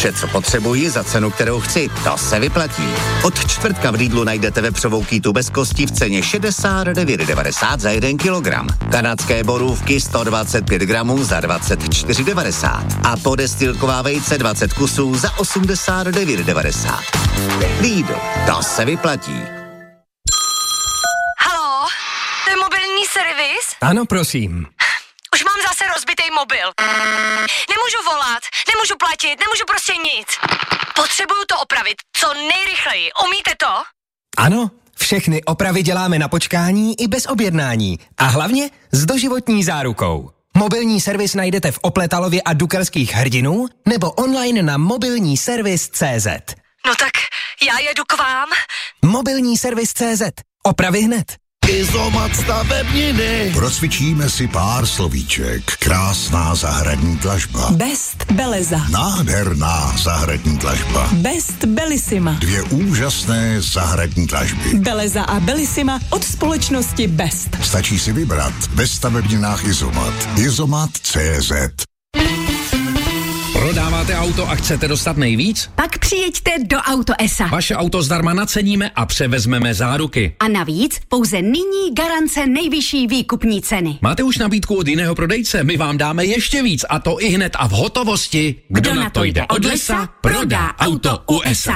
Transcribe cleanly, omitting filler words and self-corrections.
Vše, co potřebuji za cenu, kterou chci, to se vyplatí. Od čtvrtka v Lidlu najdete vepřovou kýtu bez kosti v ceně 69,90 za 1 kilogram. Kanadské borůvky 125 gramů za 24,90 a podestilková vejce 20 kusů za 89,90. Lidl, to se vyplatí. Haló, to je mobilní servis? Ano, prosím. Už mám zase rozbitý mobil. Nemůžu volat, nemůžu platit, nemůžu prostě nic. Potřebuju to opravit co nejrychleji. Umíte to? Ano, všechny opravy děláme na počkání i bez objednání. A hlavně s doživotní zárukou. Mobilní servis najdete v Opletalově a Dukerských Hrdinů nebo online na mobilníservis.cz. No tak já jedu k vám. Mobilní servis.cz. Opravy hned. Izomat stavebniny. Procvičíme si pár slovíček. Krásná zahradní dlažba. Best Beleza. Nádherná zahradní dlažba. Best Bellissima. 2 úžasné zahradní dlažby. Beleza a Bellissima od společnosti Best. Stačí si vybrat ve stavebninách Izomat. Izomat.cz. Prodáváte auto a chcete dostat nejvíc? Pak přijeďte do Auto S.A. Vaše auto zdarma naceníme a převezmeme záruky. A navíc pouze nyní garance nejvyšší výkupní ceny. Máte už nabídku od jiného prodejce? My vám dáme ještě víc a to i hned a v hotovosti. Kdo na to jde od lesa, prodá auto u S.A.